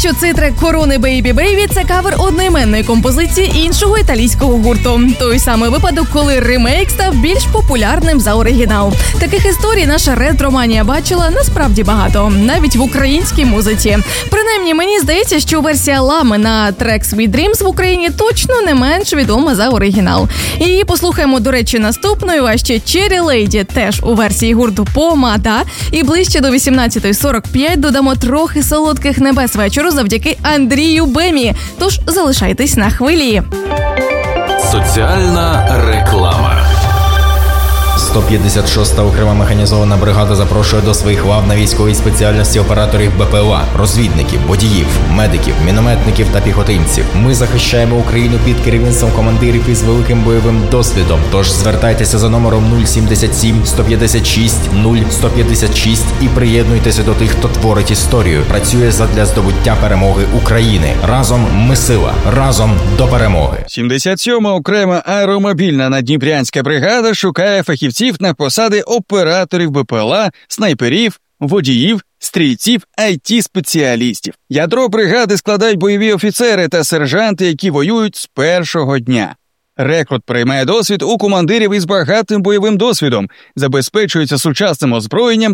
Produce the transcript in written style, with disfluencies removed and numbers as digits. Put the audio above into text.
що цей трек Корони Baby Baby – це кавер одноіменної композиції іншого італійського гурту. Той самий випадок, коли ремейк став більш популярним за оригінал. Таких історій наша ретроманія бачила насправді багато, навіть в українській музиці. Принаймні, мені здається, що версія Лами на трек Sweet Dreams в Україні точно не менш відома за оригінал. Її послухаємо, до речі, наступною, а ще Cherry Lady теж у версії гурту Помада. І ближче до 18:45 додамо трохи солодких небес вечору завдяки Андрію Бемі. Тож залишайтесь на хвилі. Соціальна реклама. 156-та окрема механізована бригада запрошує до своїх лав на військовій спеціальності операторів БПЛА, розвідників, водіїв, медиків, мінометників та піхотинців. Ми захищаємо Україну під керівництвом командирів із великим бойовим досвідом. Тож звертайтеся за номером 077 156 0156 і приєднуйтеся до тих, хто творить історію, працює задля здобуття перемоги України. Разом ми сила, разом до перемоги. 77-ма окрема аеромобільна наддніпрянська бригада шукає фахівців на посади операторів БПЛА, снайперів, водіїв, стрільців, IT-спеціалістів. Ядро бригади складають бойові офіцери та сержанти, які воюють з першого дня. Рекрут приймає досвід у командирів із багатим бойовим досвідом, забезпечується сучасним озброєнням